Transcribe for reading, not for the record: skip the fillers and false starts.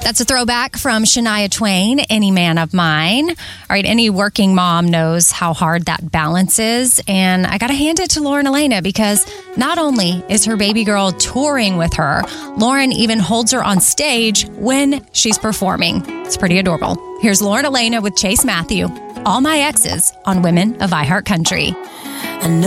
That's a throwback from Shania Twain, Any Man of Mine. All right, any working mom knows how hard that balance is. And I got to hand it to Lauren Elena because not only is her baby girl touring with her, Lauren even holds her on stage when she's performing. It's pretty adorable. Here's Lauren Elena with Chase Matthew, All My Exes on Women of iHeart Country. I know